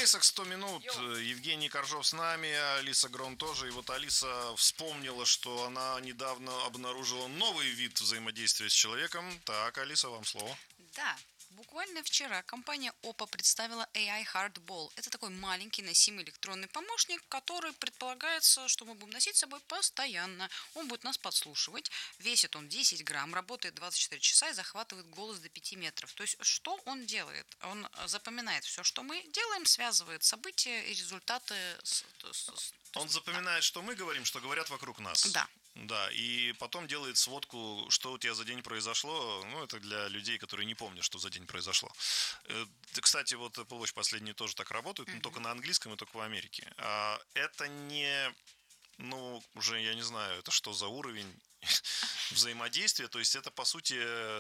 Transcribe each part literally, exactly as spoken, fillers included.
Спейсекс сто минут. Йо. Евгений Коржов с нами, Алиса Грон тоже. И вот Алиса вспомнила, что она недавно обнаружила новый вид взаимодействия с человеком. Так, Алиса, вам слово. Да. Буквально вчера компания Oppo представила эй ай Hardball. Это такой маленький носимый электронный помощник, который предполагается, что мы будем носить с собой постоянно. Он будет нас подслушивать. Весит он десять грамм, работает двадцать четыре часа и захватывает голос до пяти метров. То есть что он делает? Он запоминает все, что мы делаем, связывает события и результаты. С, с, с, он запоминает, да. что мы говорим, что говорят вокруг нас. Да. Да, и потом делает сводку, что у тебя за день произошло. Ну, это для людей, которые не помнят, что за день произошло. Кстати, вот Apple Watch последние тоже так работают, но mm-hmm. только на английском и только в Америке. Это не, ну, уже я не знаю, это что за уровень взаимодействия. То есть это, по сути,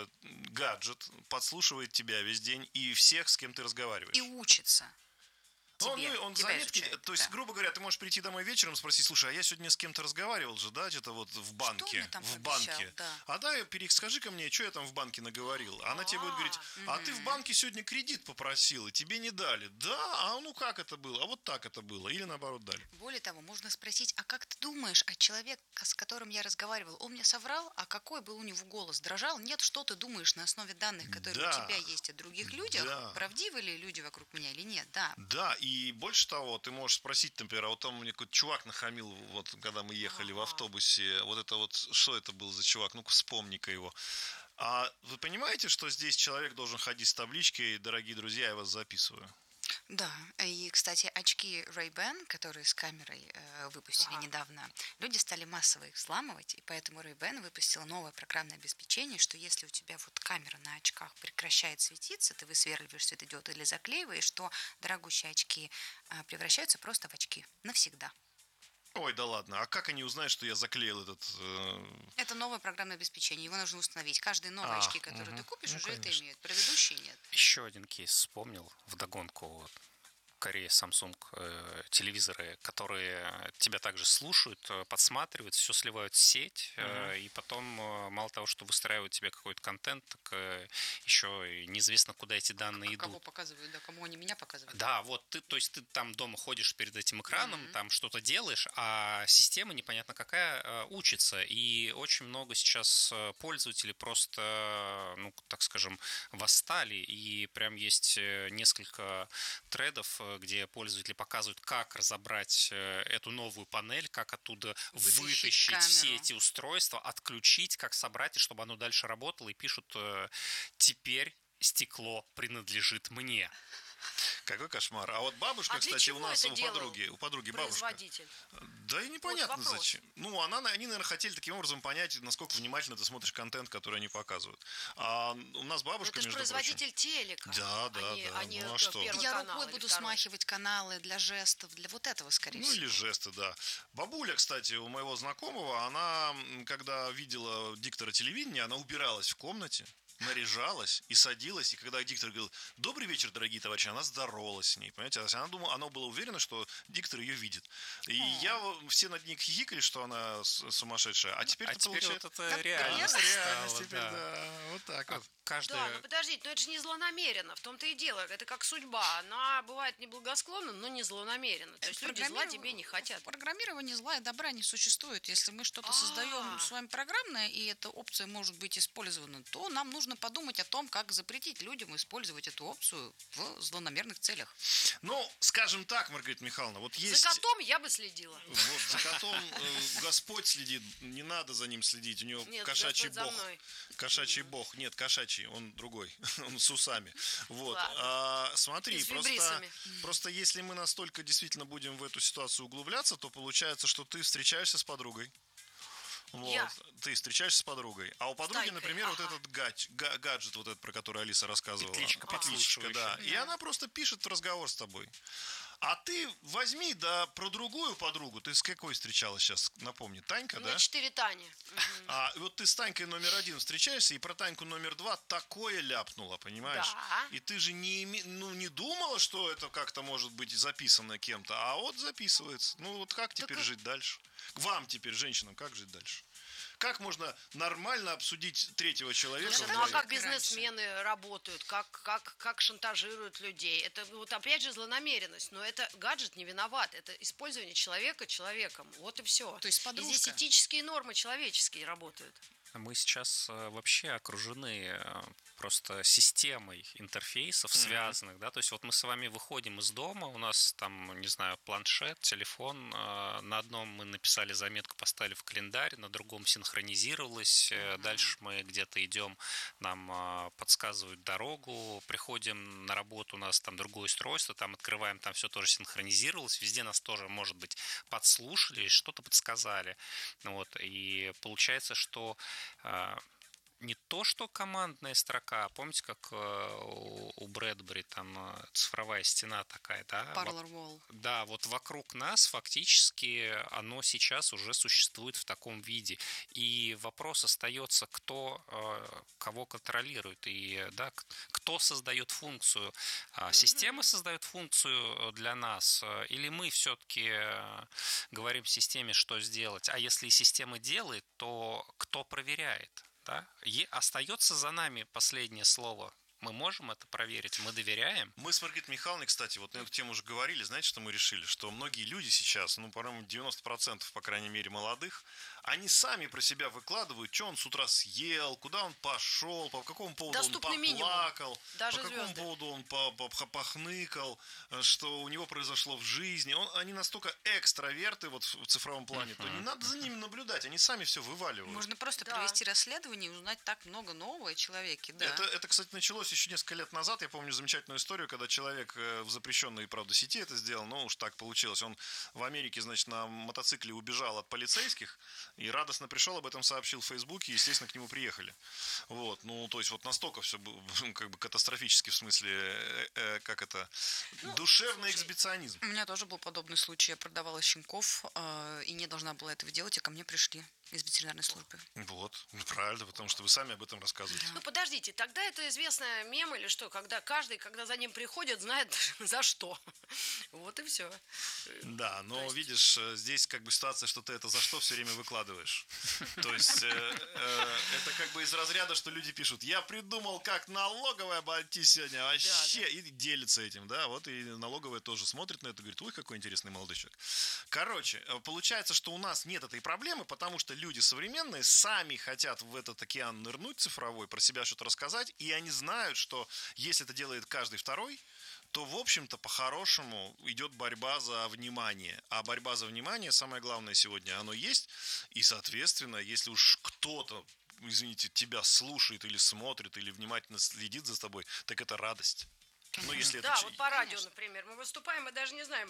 гаджет подслушивает тебя весь день и всех, с кем ты разговариваешь. И учится. Тебе, он, он заметки, изучает, то есть, да. грубо говоря, ты можешь прийти домой вечером и спросить: слушай, а я сегодня с кем-то разговаривал же, да, где-то вот в банке, там в пообещал, банке. Да. А да, скажи ко мне, что я там в банке наговорил. Она тебе будет говорить: а ты в банке сегодня кредит попросил, и тебе не дали. Да, а ну как это было? А вот так это было. Или наоборот дали. Более того, можно спросить: а как ты думаешь, а человек, с которым я разговаривал, он мне соврал? А какой был у него голос? Дрожал? Нет, что ты думаешь на основе данных, которые да. у тебя есть о других людях? Да. Правдивы ли люди вокруг меня или нет? Да. Да, и больше того, ты можешь спросить, например: а вот там мне какой-то чувак нахамил, вот когда мы ехали А-а-а. в автобусе, вот это вот, что это был за чувак, ну-ка вспомни-ка его. А вы понимаете, что здесь человек должен ходить с табличкой: дорогие друзья, я вас записываю? Да, и, кстати, очки Ray-Ban, которые с камерой э, выпустили ага. недавно, люди стали массово их взламывать, и поэтому Ray-Ban выпустила новое программное обеспечение, что если у тебя вот камера на очках прекращает светиться, ты высверливаешь светодиод или заклеиваешь, то дорогущие очки э, превращаются просто в очки навсегда. Ой, да ладно, а как они узнают, что я заклеил этот... Э... Это новое программное обеспечение, его нужно установить. Каждые новые а, очки, которые угу. ты купишь, ну, уже конечно. это имеет, предыдущие нет. Еще один кейс вспомнил вдогонку. В Корее Samsung э, телевизоры, которые тебя также слушают, подсматривают, все сливают в сеть, uh-huh. э, и потом э, мало того, что выстраивают тебе какой-то контент, так э, еще неизвестно, куда эти данные а идут. Кого показывают, да, кому они меня показывают. Да, вот ты, то есть ты там дома ходишь перед этим экраном, uh-huh. там что-то делаешь, а система непонятно какая э, учится, и очень много сейчас пользователей просто, ну, так скажем, восстали, и прям есть несколько тредов, где пользователи показывают, как разобрать эту новую панель, как оттуда вытащить, вытащить все эти устройства, отключить, как собрать, и чтобы оно дальше работало, и пишут: теперь стекло принадлежит мне. Какой кошмар. А вот бабушка, а кстати, у нас у подруги, у подруги бабушка. Да и непонятно вот зачем. Ну, она, они, наверное, хотели таким образом понять, насколько внимательно ты смотришь контент, который они показывают. А у нас бабушка, между прочим... Это же производитель телека. Да, да, они, да. Они ну, а что? Я рукой буду смахивать каналы для жестов, для вот этого, скорее ну, всего. Ну, или жесты, да. Бабуля, кстати, у моего знакомого, она, когда видела диктора телевидения, она убиралась в комнате, наряжалась и садилась, и когда диктор говорил: добрый вечер, дорогие товарищи, она здоровалась с ней, понимаете? Она думала, она была уверена, что диктор ее видит. И а. я, все над ней хихикали, что она сумасшедшая, а теперь, а это, теперь получается... вот это реальность стала, стала, реальность теперь, да. да, вот так а. вот. Каждая... Да, ну подождите, но это же не злонамеренно, в том-то и дело, это как судьба, она бывает неблагосклонна, но не злонамеренно, то есть люди зла тебе не хотят. Программирование зла и добра не существует. Если мы что-то А-а-а. создаем с вами программное, и эта опция может быть использована, то нам нужно подумать о том, как запретить людям использовать эту опцию в злонамеренных целях. Ну, скажем так, Маргарита Михайловна, вот есть... За котом я бы следила. Вот, за котом э, Господь следит, не надо за ним следить, у него Нет, кошачий бог. Кошачий mm. бог, нет, кошачий, он другой, он с усами. Вот. А, смотри, просто, просто если мы настолько действительно будем в эту ситуацию углубляться, то получается, что ты встречаешься с подругой. Вот. Я. Ты встречаешься с подругой. А у подруги, Стайкой, например, ага. вот этот гадж, гаджет, вот этот, про который Алиса рассказывала. Петличка, Петличка, да. И она просто пишет разговор с тобой. А ты возьми, да, про другую подругу. Ты с какой встречалась сейчас? Напомни, Танька, да? На четыре Тани. А вот ты с Танькой номер один встречаешься, и про Таньку номер два такое ляпнула, понимаешь? Да. И ты же не, ну, не думала, что это как-то может быть записано кем-то, а вот записывается. Ну вот как теперь так... жить дальше? Вам теперь, женщинам, как жить дальше? Как можно нормально обсудить третьего человека? Слушай, в ну а голове? как бизнесмены работают, как, как, как шантажируют людей? Это вот опять же злонамеренность, но это гаджет не виноват, это использование человека человеком, вот и все. То есть И подружка. здесь этические нормы человеческие работают. Мы сейчас э, вообще окружены э, просто системой интерфейсов связанных, да, то есть вот мы с вами выходим из дома, у нас там, не знаю, планшет, телефон, э, на одном мы написали заметку, поставили в календарь, на другом синхронизировалось, э, дальше мы где-то идем, нам э, подсказывают дорогу, приходим на работу, у нас там другое устройство, там открываем, там все тоже синхронизировалось, везде нас тоже, может быть, подслушали, что-то подсказали, вот, и получается, что не то, что командная строка, помните, как у Брэдбери там цифровая стена такая, да? Parler wall. Да, вот вокруг нас фактически оно сейчас уже существует в таком виде. И вопрос остается, кто кого контролирует, и да, кто создает функцию. Система создает функцию для нас, или мы все-таки говорим системе, что сделать. А если система делает, то кто проверяет? Да? И остается за нами последнее слово. Мы можем это проверить, мы доверяем. Мы с Маргаритой Михайловной, кстати, вот на эту тему уже говорили. Знаете, что мы решили? Что многие люди сейчас, ну, по-моему, девяносто процентов, по крайней мере, молодых, они сами про себя выкладывают, что он с утра съел, куда он пошел, по какому поводу Доступный он поплакал, Даже по какому звезды. поводу он похныкал, что у него произошло в жизни. Он, они настолько экстраверты вот в цифровом плане, uh-huh. то не надо за ними наблюдать, они сами все вываливают. Можно просто Да. провести расследование и узнать так много нового о человеке. Да. Это, это, кстати, началось еще несколько лет назад. Я помню замечательную историю, когда человек в запрещенной, правда, сети это сделал, но уж так получилось. Он в Америке, значит, на мотоцикле убежал от полицейских и радостно пришел, об этом сообщил в Фейсбуке, и, естественно, к нему приехали. Вот, ну, то есть вот настолько все было как бы катастрофически, в смысле, э, э, как это, ну, душевный слушай, эксбиционизм. У меня тоже был подобный случай. Я продавала щенков э, и не должна была этого делать, и ко мне пришли из ветеринарной службы. Вот, правильно, потому что вы сами об этом рассказываете. Да. Ну, подождите, тогда это известная мем или что, когда каждый, когда за ним приходит, знает за что. Вот и все. Да, но есть... видишь, здесь как бы ситуация, что ты это за что все время выкладываешь. То есть это как бы из разряда, что люди пишут, я придумал, как налоговая обойтись сегодня вообще, и делится этим, да, вот и налоговая тоже смотрит на это и говорит, ой, какой интересный молодой человек. Короче, получается, что у нас нет этой проблемы, потому что люди современные сами хотят в этот океан нырнуть цифровой, про себя что-то рассказать, и они знают, что если это делает каждый второй, то, в общем-то, по-хорошему идет борьба за внимание. А борьба за внимание, самое главное сегодня, оно есть. И, соответственно, если уж кто-то, извините, тебя слушает или смотрит, или внимательно следит за тобой, так это радость. Ну, если да, это... вот по радио, например, мы выступаем, мы даже не знаем,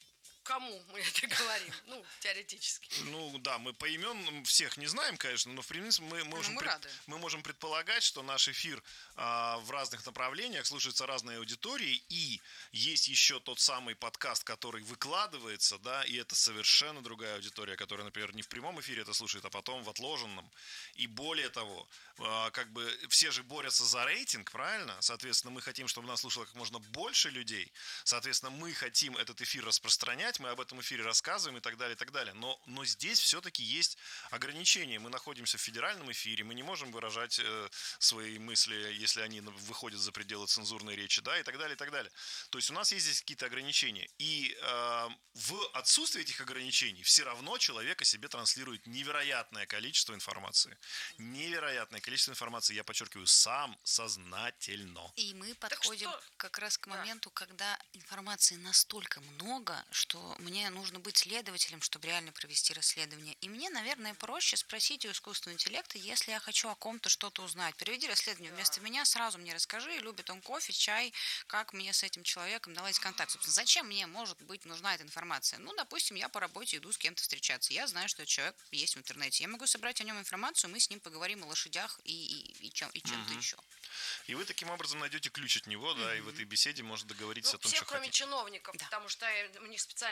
кому мы это говорим, ну, теоретически. Ну, да, мы по имен всех не знаем, конечно, но, в принципе, мы, мы, можем, мы, пред, мы можем предполагать, что наш эфир а, в разных направлениях слушается разной аудиторией, и есть еще тот самый подкаст, который выкладывается, да, и это совершенно другая аудитория, которая, например, не в прямом эфире это слушает, а потом в отложенном. И более того, а, как бы все же борются за рейтинг, правильно? Соответственно, мы хотим, чтобы нас слушало как можно больше людей, соответственно, мы хотим этот эфир распространять, мы об этом эфире рассказываем и так далее, и так далее. Но, но здесь все-таки есть ограничения. Мы находимся в федеральном эфире, мы не можем выражать э, свои мысли, если они выходят за пределы цензурной речи, да, и так далее, и так далее. То есть у нас есть здесь какие-то ограничения. И э, в отсутствии этих ограничений все равно человек о себе транслирует невероятное количество информации. Невероятное количество информации, я подчеркиваю, сам сознательно. И мы подходим что? как раз к Да. моменту, когда информации настолько много, что мне нужно быть следователем, чтобы реально провести расследование. И мне, наверное, проще спросить у искусственного интеллекта, если я хочу о ком-то что-то узнать. Переведи расследование Да. вместо меня, сразу мне расскажи, любит он кофе, чай, как мне с этим человеком наладить контакт. Собственно, зачем мне, может быть, нужна эта информация? Ну, допустим, я по работе иду с кем-то встречаться. Я знаю, что этот человек есть в интернете. Я могу собрать о нем информацию, мы с ним поговорим о лошадях и, и, и, чем, и чем-то Мгм. еще. И вы таким образом найдете ключ от него, да, и в этой беседе может договориться Ну, о том, все, что кроме хотите. чиновников, Да. потому что у них специально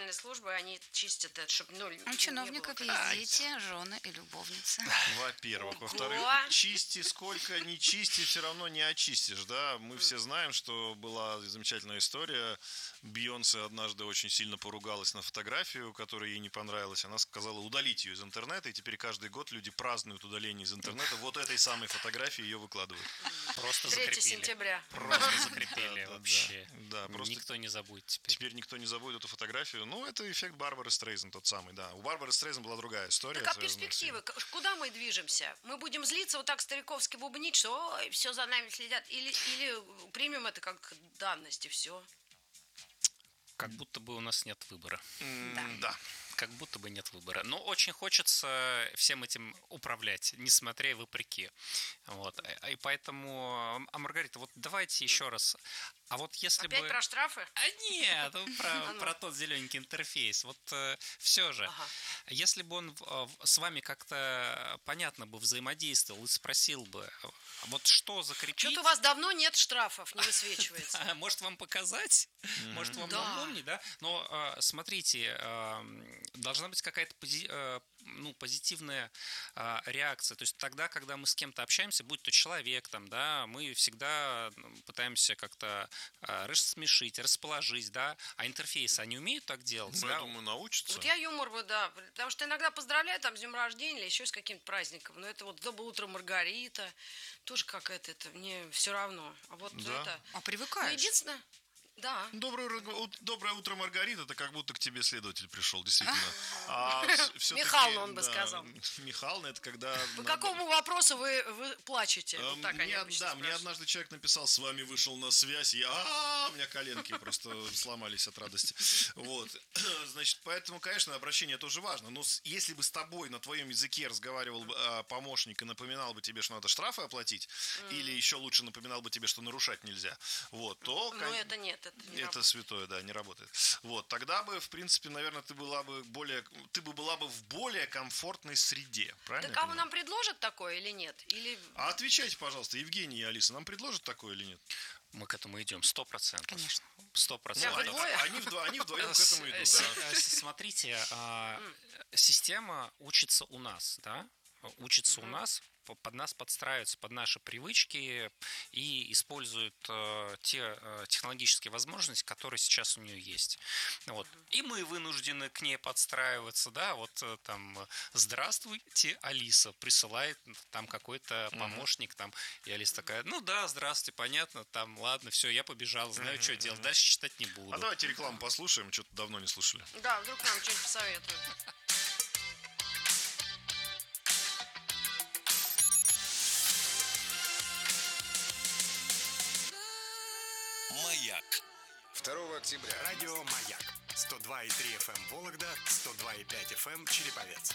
социальные службы, они чистят это, чтобы ну, У чиновников есть дети, жены и любовницы. Во-первых. Ого. Во-вторых, чисти сколько не чисти, все равно не очистишь, да? Мы все знаем, что была замечательная история. Бейонсе однажды очень сильно поругалась на фотографию, которая ей не понравилась. Она сказала удалить ее из интернета, и теперь каждый год люди празднуют удаление из интернета. Вот этой самой фотографии ее выкладывают. Просто третьего закрепили. сентября. Просто закрепили Да, да, вообще. да, просто Никто не забудет теперь. теперь никто не забудет эту фотографию. Ну, это эффект Барбары Стрейзен тот самый, да. У Барбары Стрейзен была другая история. Так а связанная с этим. перспективы? К- Куда мы движемся? Мы будем злиться вот так стариковски бубнить, что ой, все за нами следят? Или, или примем это как данность и все? Как будто бы у нас нет выбора. М, Да. Как будто бы нет выбора. Но очень хочется всем этим управлять, несмотря и вопреки. Вот. А- И поэтому, а Маргарита, вот давайте еще раз. А вот если Опять бы... про штрафы? А нет, ну, про, А ну. про тот зелененький интерфейс. Вот все же, Ага. если бы он в- в- с вами как-то понятно бы взаимодействовал и спросил бы, вот что закрепить? Что-то у вас давно нет штрафов, не высвечивается. А, Может, вам показать? Может, вам Да. напомнить, да? Но э, смотрите, э, должна быть какая-то пози- э, ну, позитивная э, реакция. То есть тогда, когда мы с кем-то общаемся, будь то человек, там, да, мы всегда пытаемся как-то э, рассмешить, расположить, да. А интерфейсы, они умеют так делать? Ну, да? я думаю, научатся. Вот я юмор бы, да, потому что иногда поздравляю там с днем рождения или еще с каким-то праздником. Но это вот «Доброе утро, Маргарита». Тоже какая-то это, мне все равно. А вот Да. это... А Ну, привыкаешь? единственное, да. Доброе, ут- доброе утро, Маргарита. Это как будто к тебе следователь пришел, действительно. А всё-таки, Михайловна, он бы да, сказал. Михайловна, это когда... По надо- какому вопросу вы, вы плачете? Э, Вот так они мне, обычно да, мне спрашивают. однажды человек написал, с вами вышел на связь, и а у меня коленки просто сломались от радости. Вот. Значит, поэтому, конечно, обращение тоже важно. Но с- если бы с тобой на твоем языке разговаривал бы, а, помощник и напоминал бы тебе, что надо штрафы оплатить, или еще лучше напоминал бы тебе, что нарушать нельзя, вот, то... Ну, кон- это нет, это не Это работает. святое, да, не работает. Вот, тогда бы, в принципе, наверное, ты была бы более, ты бы была бы в более комфортной среде, правильно? Так я а понимаю? нам предложат такое или нет? Или А отвечайте, пожалуйста, Евгений и Алиса, нам предложат такое или нет? Мы к этому идем, сто процентов. Конечно. Сто Прям процентов. вы двое? Они, вдво- они вдвоем к этому идут. С- да. э, с- Смотрите, а, система учится у нас, да? Учится у нас, по- под нас подстраивается, под наши привычки и использует э, те э, технологические возможности, которые сейчас у нее есть. Вот. И мы вынуждены к ней подстраиваться, да, вот э, там «Здравствуйте, Алиса», присылает там какой-то помощник, там, и Алиса такая: ну да, здравствуйте, понятно, там, ладно, все, я побежал, знаю, что делать, дальше читать не буду. А давайте рекламу послушаем, что-то давно не слушали. да, вдруг нам что-нибудь посоветуют. Маяк. второго октября. Радио «Маяк». сто два и три эф эм Вологда, сто два и пять эф эм Череповец.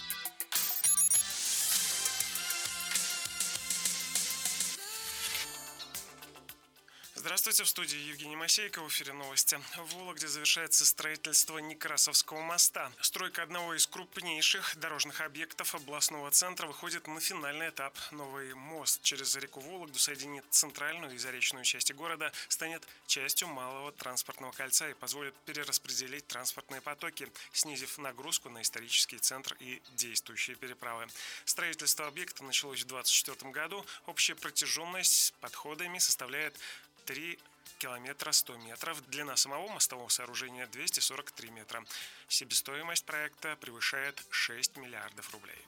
Здравствуйте, в студии Евгений Масейко, в эфире новости. В Вологде завершается строительство Некрасовского моста. Стройка одного из крупнейших дорожных объектов областного центра выходит на финальный этап. Новый мост через реку Вологду соединит центральную и заречную части города, станет частью малого транспортного кольца и позволит перераспределить транспортные потоки, снизив нагрузку на исторический центр и действующие переправы. Строительство объекта началось в две тысячи двадцать четвёртом году. Общая протяженность с подходами составляет три километра сто метров. Длина самого мостового сооружения двести сорок три метра. Себестоимость проекта превышает шесть миллиардов рублей.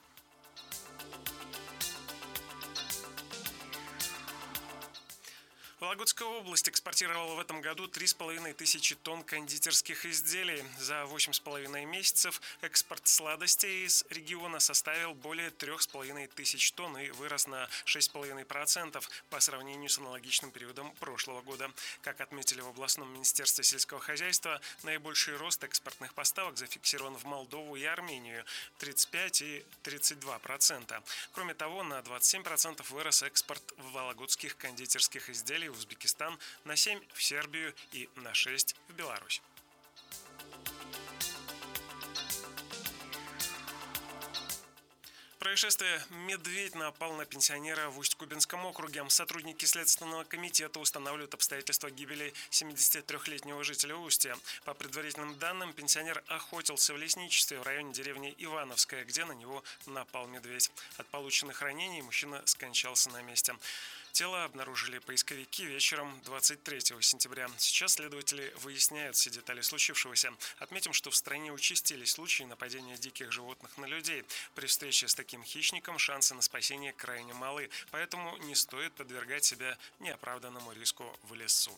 Вологодская область экспортировала в этом году три с половиной тысячи тонн кондитерских изделий. За восемь с половиной месяцев экспорт сладостей из региона составил более трех с половиной тысяч тонн и вырос на шесть с половиной процентов по сравнению с аналогичным периодом прошлого года. Как отметили в областном министерстве сельского хозяйства, наибольший рост экспортных поставок зафиксирован в Молдову и Армению – тридцать пять и тридцать два процента. Кроме того, на двадцать семь процентов вырос экспорт вологодских кондитерских изделий в Узбекистан, на семь процентов в Сербию и на шесть процентов в Беларусь. Происшествие. Медведь напал на пенсионера в Усть-Кубинском округе. Сотрудники Следственного комитета устанавливают обстоятельства гибели семидесятитрёхлетнего жителя Устья. По предварительным данным, пенсионер охотился в лесничестве в районе деревни Ивановская, где на него напал медведь. От полученных ранений мужчина скончался на месте. Тело обнаружили поисковики вечером двадцать третьего сентября. Сейчас следователи выясняют все детали случившегося. Отметим, что в стране участились случаи нападения диких животных на людей. При встрече с таким хищником шансы на спасение крайне малы, поэтому не стоит подвергать себя неоправданному риску в лесу.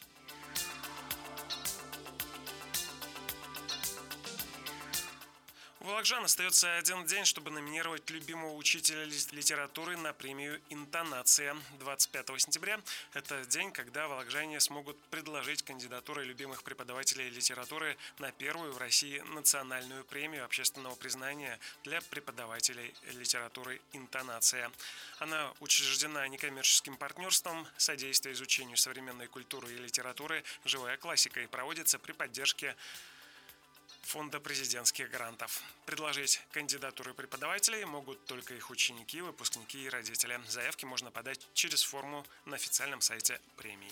У волокжан остается один день, чтобы номинировать любимого учителя литературы на премию «Интонация». двадцать пятого сентября – это день, когда волокжане смогут предложить кандидатуры любимых преподавателей литературы на первую в России национальную премию общественного признания для преподавателей литературы «Интонация». Она учреждена некоммерческим партнерством «Содействие изучению современной культуры и литературы. Живая классика» и проводится при поддержке Фонда президентских грантов. Предложить кандидатуры преподавателей могут только их ученики, выпускники и родители. Заявки можно подать через форму на официальном сайте премии.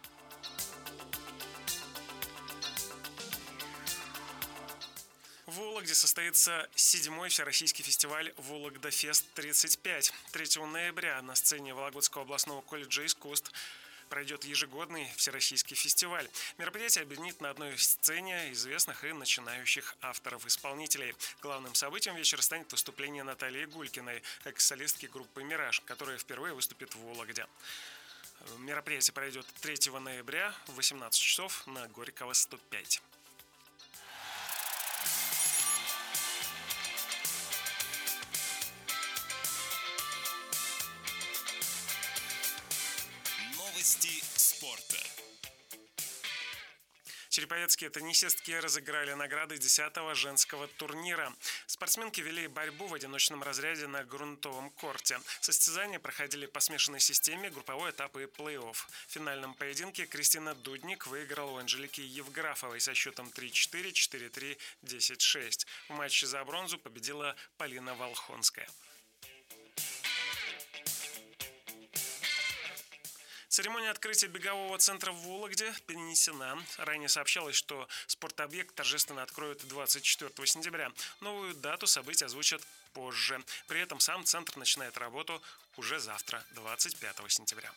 В Вологде состоится седьмой всероссийский фестиваль «Вологдафест-тридцать пять». третьего ноября на сцене Вологодского областного колледжа искусств пройдет ежегодный всероссийский фестиваль. Мероприятие объединит на одной сцене известных и начинающих авторов-исполнителей. Главным событием вечера станет выступление Натальи Гулькиной, экс-солистки группы «Мираж», которая впервые выступит в Вологде. Мероприятие пройдет третьего ноября в восемнадцать часов на Горького сто пять. Новости спорта. Череповецкие теннисистки разыграли награды десятого женского турнира. Спортсменки вели борьбу в одиночном разряде на грунтовом корте. Состязания проходили по смешанной системе, групповой этап и плей-офф. В финальном поединке Кристина Дудник выиграла у Анжелики Евграфовой со счетом три-четыре, четыре-три, десять-шесть. В матче за бронзу победила Полина Волхонская. Церемония открытия бегового центра в Вологде перенесена. Ранее сообщалось, что спортобъект торжественно откроют двадцать четвёртого сентября. Новую дату события озвучат позже. При этом сам центр начинает работу уже завтра, двадцать пятого сентября.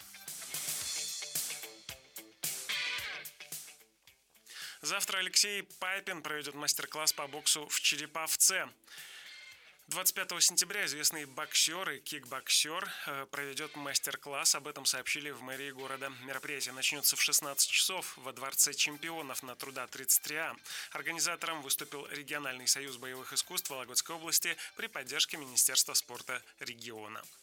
Завтра Алексей Пайпин проведет мастер-класс по боксу в Череповце. двадцать пятого сентября известный боксер и кикбоксер проведет мастер-класс. Об этом сообщили в мэрии города. Мероприятие начнется в шестнадцать часов во Дворце чемпионов на Труда тридцать три А. Организатором выступил региональный союз боевых искусств Вологодской области при поддержке Министерства спорта региона.